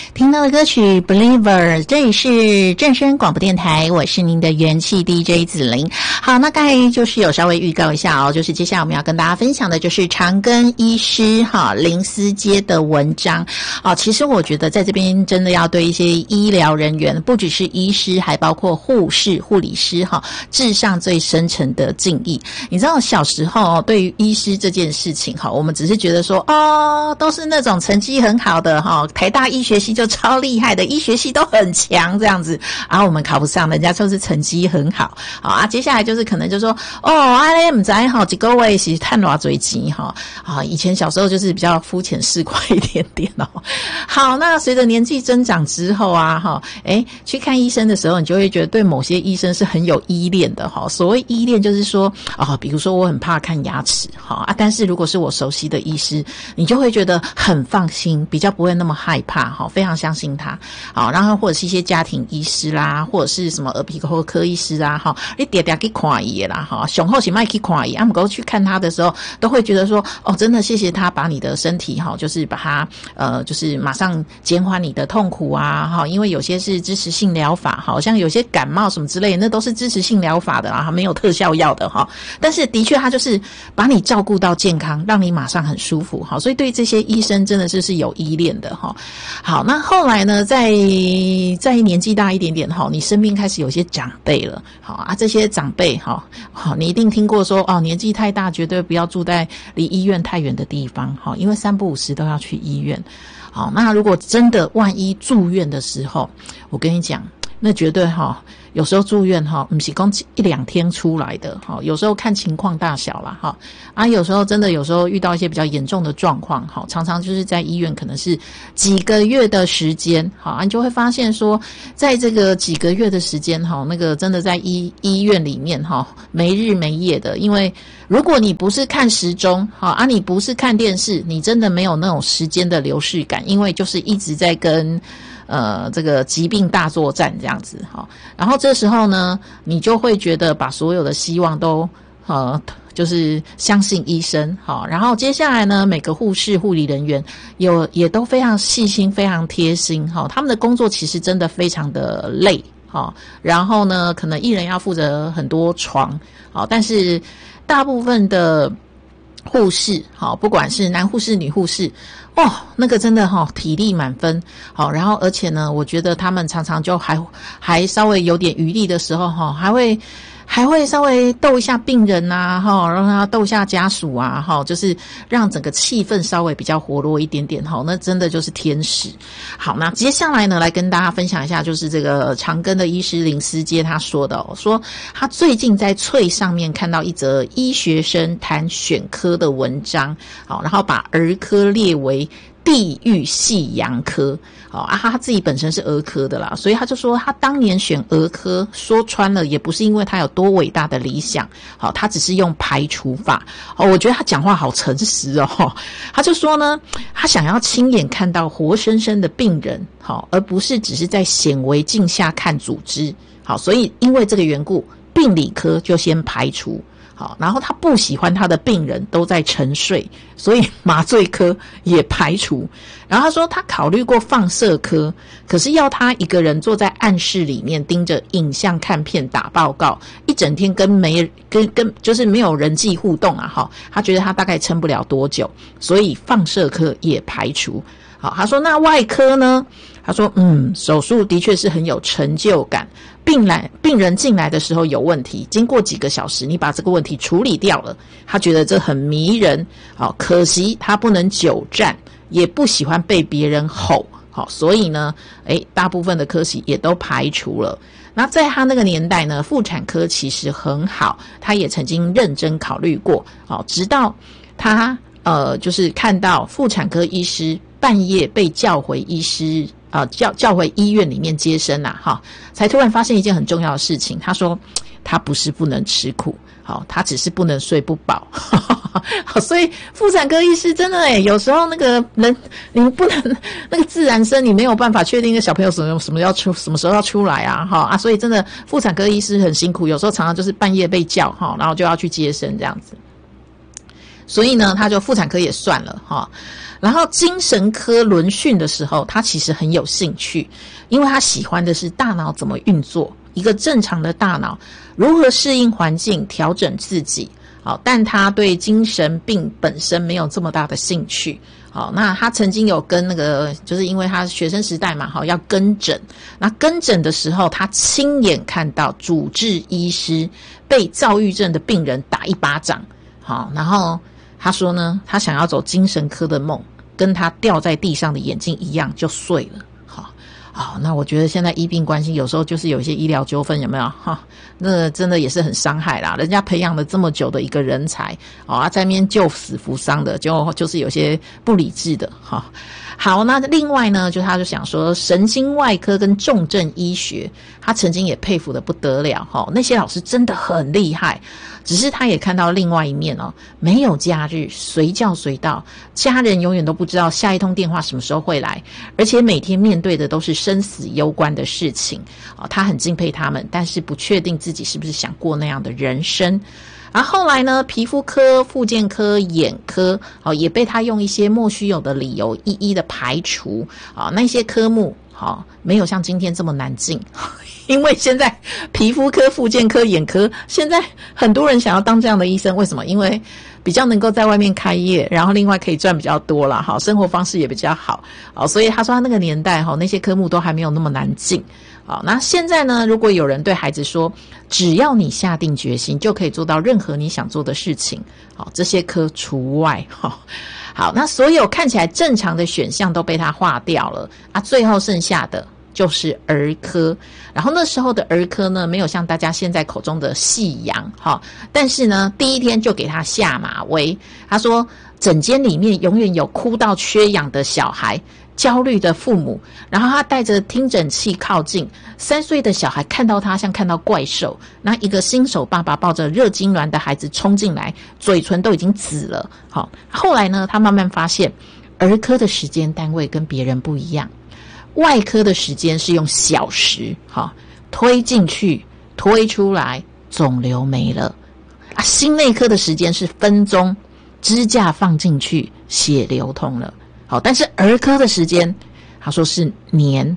听到的歌曲 Believer， 这里是正声广播电台，我是您的元气 DJ 子玲。好，那刚才就是有稍微预告一下哦，就是接下来我们要跟大家分享的就是长庚医师林思杰的文章。其实我觉得在这边真的要对一些医疗人员，不只是医师，还包括护士、护理师致上最深沉的敬意。你知道小时候对于医师这件事情我们只是觉得说都是那种成绩很好的台大医学系就超厉害的，医学系都很强这样子，然后我们考不上，人家就是成绩很好接下来就是可能就说不知道几个月是赚多少钱以前小时候就是比较肤浅市侩一点点好，那随着年纪增长之后去看医生的时候，你就会觉得对某些医生是很有依恋的所谓依恋就是说比如说我很怕看牙齿但是如果是我熟悉的医师，你就会觉得很放心，比较不会那么害怕非常相信他然后或者是一些家庭医师啦，或者是什么耳鼻喉科医师啦你常常去看伊的啦上好是不要去看伊不过去看他的时候都会觉得说真的谢谢他把你的身体就是把它就是马上减缓你的痛苦因为有些是支持性疗法像有些感冒什么之类的，那都是支持性疗法的没有特效药的但是的确他就是把你照顾到健康，让你马上很舒服所以对这些医生真的是有依恋的好，那后来呢在年纪大一点点你身边开始有些长辈了这些长辈你一定听过说年纪太大绝对不要住在离医院太远的地方因为3不5时都要去医院那如果真的万一住院的时候，我跟你讲那绝对有时候住院不是说1-2天出来的有时候看情况大小啦有时候真的有时候遇到一些比较严重的状况常常就是在医院可能是几个月的时间你就会发现说在这个几个月的时间那个真的在医院里面没日没夜的，因为如果你不是看时钟你不是看电视，你真的没有那种时间的流逝感，因为就是一直在跟这个疾病大作战这样子然后这时候呢你就会觉得把所有的希望都就是相信医生然后接下来呢每个护士护理人员也都非常细心非常贴心他们的工作其实真的非常的累然后呢可能一人要负责很多床但是大部分的护士不管是男护士女护士那个真的体力满分然后而且呢我觉得他们常常就还稍微有点余力的时候还会稍微逗一下病人让他逗一下家属就是让整个气氛稍微比较活络一点点那真的就是天使。好，那接下来呢来跟大家分享一下就是这个长庚的医师林思杰他说的说他最近在翠上面看到一则医学生谈选科的文章然后把儿科列为地狱夕阳科他自己本身是儿科的啦，所以他就说他当年选儿科说穿了也不是因为他有多伟大的理想他只是用排除法我觉得他讲话好诚实他就说呢他想要亲眼看到活生生的病人而不是只是在显微镜下看组织所以因为这个缘故病理科就先排除然后他不喜欢他的病人都在沉睡，所以麻醉科也排除。然后他说他考虑过放射科，可是要他一个人坐在暗室里面盯着影像看片打报告，一整天跟就是没有人际互动他觉得他大概撑不了多久，所以放射科也排除。他说那外科呢？他说手术的确是很有成就感，病人进来的时候有问题，经过几个小时你把这个问题处理掉了，他觉得这很迷人可惜他不能久站，也不喜欢被别人吼所以呢大部分的科系也都排除了。那在他那个年代呢妇产科其实很好，他也曾经认真考虑过直到他就是看到妇产科医师半夜被叫回医师叫回医院里面接生才突然发现一件很重要的事情。他说他不是不能吃苦他只是不能睡不饱所以妇产科医师真的有时候那个人你不能那个自然生你没有办法确定那个小朋友什么时候要出来所以真的妇产科医师很辛苦，有时候常常就是半夜被叫然后就要去接生这样子。 所以呢，他就妇产科也算了哈。然后精神科轮训的时候，他其实很有兴趣，因为他喜欢的是大脑怎么运作，一个正常的大脑如何适应环境、调整自己。好，但他对精神病本身没有这么大的兴趣。好，那他曾经有跟就是因为他学生时代嘛，好要跟诊。那跟诊的时候，他亲眼看到主治医师被躁郁症的病人打一巴掌。好，然后他说呢，他想要走精神科的梦，跟他掉在地上的眼睛一样就碎了。好，那我觉得现在医病关系有时候就是有一些医疗纠纷，有没有哈？那真的也是很伤害啦。人家培养了这么久的一个人才，在那边救死扶伤的，就是有些不理智的哈。好，那另外呢，他就想说神经外科跟重症医学，他曾经也佩服得不得了哈。那些老师真的很厉害，只是他也看到另外一面哦，没有假日，随叫随到，家人永远都不知道下一通电话什么时候会来，而且每天面对的都是生死攸关的事情他很敬佩他们，但是不确定自己是不是想过那样的人生。而后来呢，皮肤科、复健科、眼科也被他用一些莫须有的理由一一的排除那些科目没有像今天这么难进因为现在皮肤科、复健科、眼科，现在很多人想要当这样的医生，为什么？因为比较能够在外面开业，然后另外可以赚比较多啦，生活方式也比较好所以他说他那个年代那些科目都还没有那么难进那现在呢，如果有人对孩子说只要你下定决心就可以做到任何你想做的事情这些科除外好，那所有看起来正常的选项都被他划掉了最后剩下的就是儿科。然后那时候的儿科呢，没有像大家现在口中的夕阳但是呢第一天就给他下马威。他说整间里面永远有哭到缺氧的小孩，焦虑的父母，然后他带着听诊器靠近，3岁的小孩看到他像看到怪兽，那一个新手爸爸抱着热痉挛的孩子冲进来，嘴唇都已经紫了后来呢，他慢慢发现儿科的时间单位跟别人不一样，外科的时间是用小时推进去推出来肿瘤没了心内科的时间是分钟，支架放进去血流通了但是儿科的时间他说是年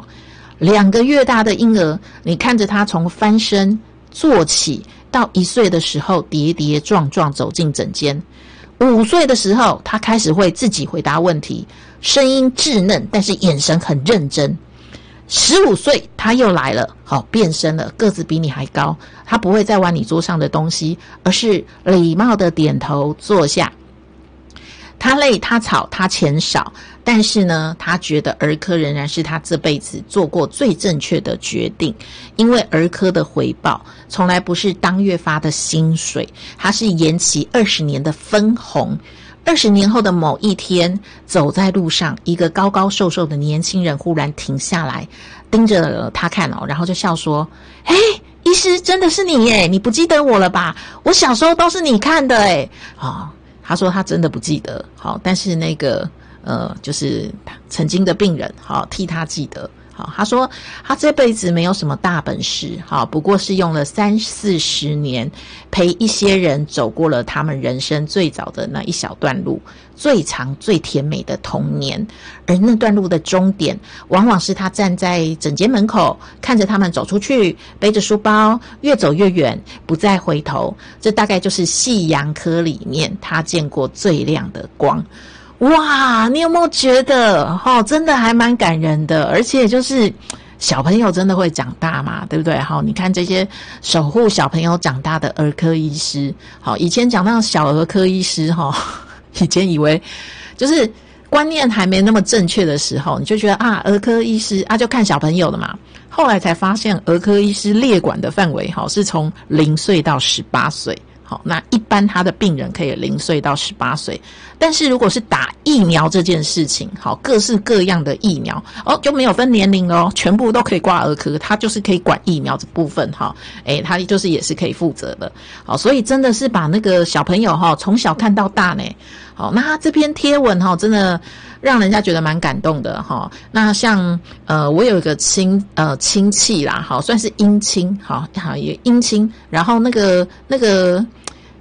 2个月大的婴儿，你看着他从翻身坐起到1岁的时候跌跌撞撞走进诊间，5岁的时候他开始会自己回答问题，声音稚嫩但是眼神很认真。15岁他又来了变身了，个子比你还高，他不会再玩你桌上的东西，而是礼貌的点头坐下。他累他吵他钱少，但是呢他觉得儿科仍然是他这辈子做过最正确的决定，因为儿科的回报从来不是当月发的薪水，它是延期20年的分红。20年后的某一天，走在路上，一个高高瘦瘦的年轻人忽然停下来，盯着他看然后就笑说：“嘿，医师，真的是你耶，你不记得我了吧？我小时候都是你看的耶。”他说他真的不记得但是那个就是曾经的病人替他记得。他说他这辈子没有什么大本事不过是用了30-40年陪一些人走过了他们人生最早的那一小段路，最长最甜美的童年。而那段路的终点往往是他站在诊间门口，看着他们走出去，背着书包越走越远，不再回头。这大概就是夕阳科里面他见过最亮的光。哇，你有没有觉得真的还蛮感人的？而且就是小朋友真的会长大嘛，对不对？你看这些守护小朋友长大的儿科医师，以前讲到小儿科医师以前以为就是观念还没那么正确的时候，你就觉得儿科医师就看小朋友的嘛。后来才发现儿科医师列管的范围是从0岁到18岁。那一般他的病人可以0岁到18岁，但是如果是打疫苗这件事情，各式各样的疫苗就没有分年龄全部都可以挂儿科，他就是可以管疫苗这部分他就是也是可以负责的所以真的是把那个小朋友从小看到大呢。那他这篇贴文真的让人家觉得蛮感动的那像我有一个亲戚啦算是姻亲也姻亲，然后那个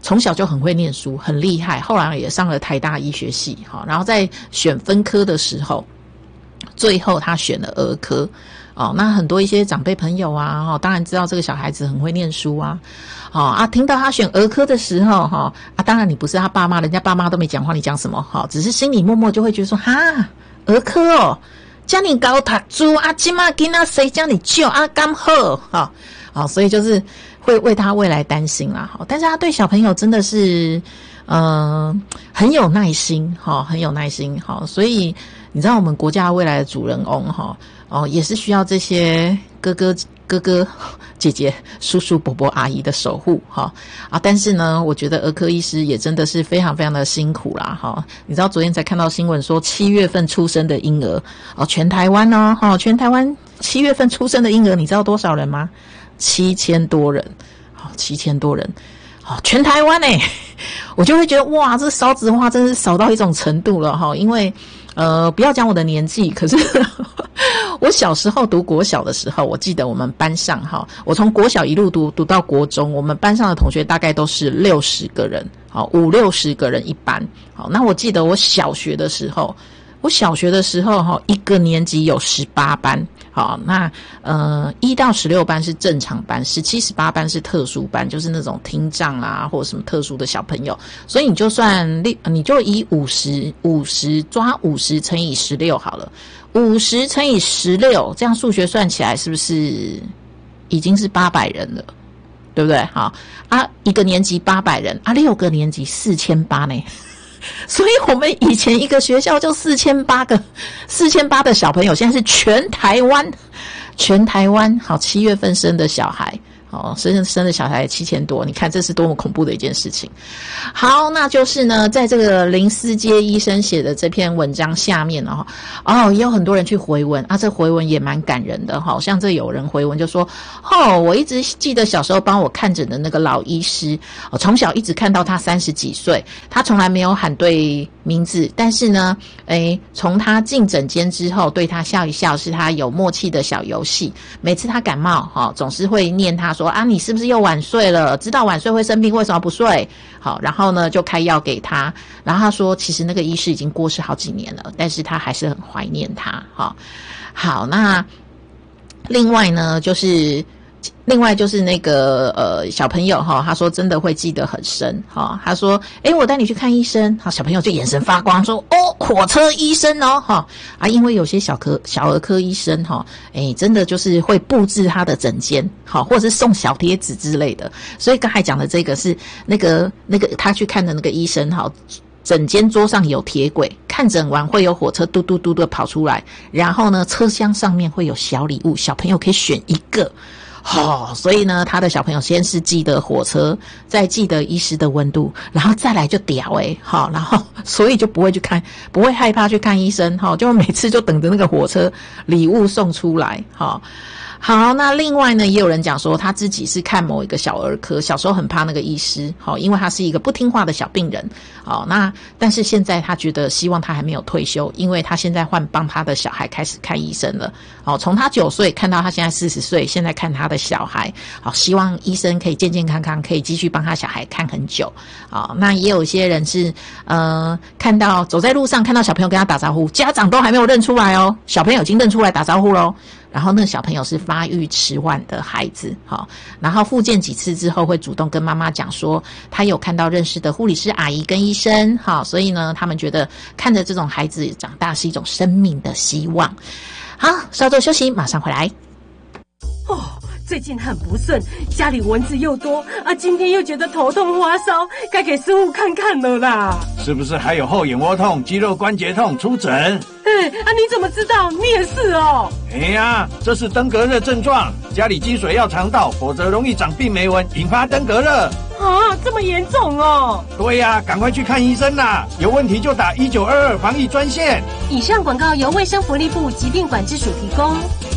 从小就很会念书，很厉害，后来也上了台大医学系，然后在选分科的时候，最后他选了儿科。那很多一些长辈朋友啊，当然知道这个小孩子很会念书啊，听到他选儿科的时候，当然你不是他爸妈，人家爸妈都没讲话，你讲什么？只是心里默默就会觉得说，哈，儿科哦，叫你高读书啊，今嘛囡仔谁叫你救啊，刚好，所以就是会为他未来担心啦，但是他对小朋友真的是，很有耐心，很有耐心，所以你知道我们国家未来的主人翁，也是需要这些哥哥、姐姐、叔叔、伯伯、阿姨的守护但是呢，我觉得儿科医师也真的是非常非常的辛苦啦你知道昨天才看到新闻说7月份出生的婴儿全台湾全台湾7月份出生的婴儿，你知道多少人吗？7000多人，7000多人。全台湾我就会觉得哇，这少子化真是少到一种程度了因为不要讲我的年纪，可是我小时候读国小的时候，我记得我们班上我从国小一路读到国中，我们班上的同学大概都是60个人，50-60个人一班。那我记得我小学的时候一个年级有18班。那1到16班是正常班，17、18班是特殊班，就是那种听障啊或者什么特殊的小朋友。所以你就以50抓50乘以16好了，50乘以16，这样数学算起来是不是已经是800人了？对不对？一个年级800人，6个年级4800呢。所以我们以前一个学校就4800的小朋友，现在是全台湾7月份生的小孩生的小孩7000多，你看这是多么恐怖的一件事情。好，那就是呢，在这个林思杰医生写的这篇文章下面也有很多人去回文这回文也蛮感人的像这有人回文就说我一直记得小时候帮我看诊的那个老医师从小一直看到他30几岁，他从来没有喊对名字，但是呢从他进诊间之后对他笑一笑，是他有默契的小游戏。每次他感冒总是会念他说你是不是又晚睡了？知道晚睡会生病，为什么不睡？然后呢就开药给他。然后他说其实那个医师已经过世好几年了，但是他还是很怀念他。好，那另外就是那个小朋友他说真的会记得很深他说我带你去看医生，小朋友就眼神发光说火车医生因为有些小儿科医生真的就是会布置他的诊间或者是送小贴纸之类的，所以刚才讲的这个是那个他去看的那个医生整间桌上有铁轨，看诊完会有火车嘟嘟嘟的跑出来，然后呢车厢上面会有小礼物，小朋友可以选一个所以呢他的小朋友先是记得火车，再记得医师的温度，然后再来就屌然后所以就不会害怕去看医生就每次就等着那个火车礼物送出来好，那另外呢，也有人讲说他自己是看某一个小儿科，小时候很怕那个医师因为他是一个不听话的小病人那但是现在他觉得希望他还没有退休，因为他现在换帮他的小孩开始看医生了从他9岁看到他现在40岁，现在看他的小孩希望医生可以健健康康，可以继续帮他小孩看很久那也有一些人是看到走在路上看到小朋友跟他打招呼，家长都还没有认出来小朋友已经认出来打招呼咯，然后那个小朋友是发育迟缓的孩子然后复健几次之后会主动跟妈妈讲说他有看到认识的护理师阿姨跟医生所以呢他们觉得看着这种孩子长大是一种生命的希望。好，稍作休息，马上回来。 最近很不顺，家里蚊子又多今天又觉得头痛发烧，该给师傅看看了啦。 是不是还有后眼窝痛、肌肉关节痛？出诊。 你怎么知道？你也是这是登革热症状，家里积水要肠道，否则容易长病媒蚊，引发登革热。 这么严重对赶快去看医生啦，有问题就打1922防疫专线。 以上广告由卫生福利部疾病管制署提供。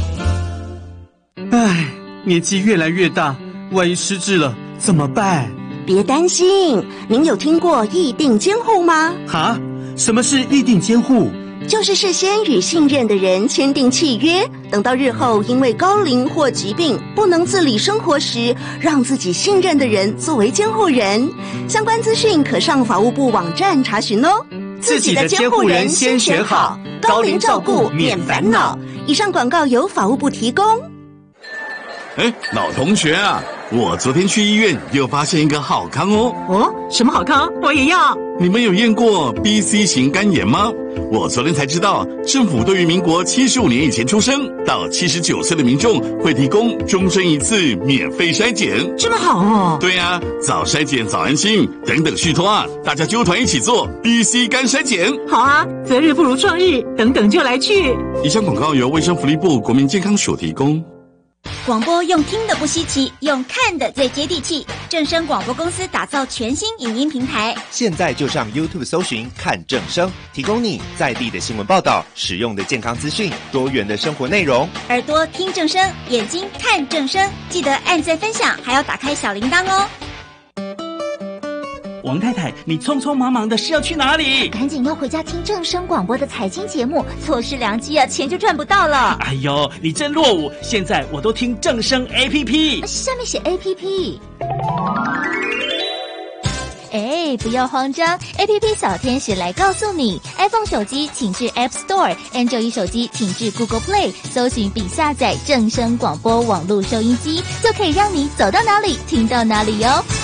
年纪越来越大，万一失智了怎么办？ 别担心，您有听过意定监护吗？ 什么是意定监护？ 就是事先与信任的人签订契约，等到日后因为高龄或疾病不能自理生活时，让自己信任的人作为监护人。相关资讯可上法务部网站查询哦。 自己的监护人先选好，高龄照顾免烦恼。 以上广告由法务部提供。 老同学啊，我昨天去医院又发现一个好康哦。 哦，什么好康？我也要。 你们有验过 BC 型肝炎吗？我昨天才知道，政府对于民国75年以前出生到79岁的民众会提供终身一次免费筛检。 这么好哦。 对啊，早筛检早安心，等等续托啊，大家揪团一起做 BC 肝筛检。 好啊，择日不如撞日，等等就来去。 以上广告由卫生福利部国民健康署提供。 广播用听的不稀奇，用看的最接地气。正声广播公司打造全新影音平台， 现在就上 YouTube 搜寻看正声，提供你在地的新闻报道、实用的健康资讯、多元的生活内容。 耳朵听正声，眼睛看正声，记得按赞分享，还要打开小铃铛哦。 王太太，你匆匆忙忙的是要去哪里？ 赶紧要回家听正声广播的财经节目，错失良机啊，钱就赚不到了。 哎呦，你真落伍！现在我都听正声 APP， 下面写 APP。不要慌张 ，APP 小天使来告诉你 ，iPhone 手机请至 App Store，Android 手机请至 Google Play， 搜寻并下载正声广播网络收音机，就可以让你走到哪里听到哪里哟。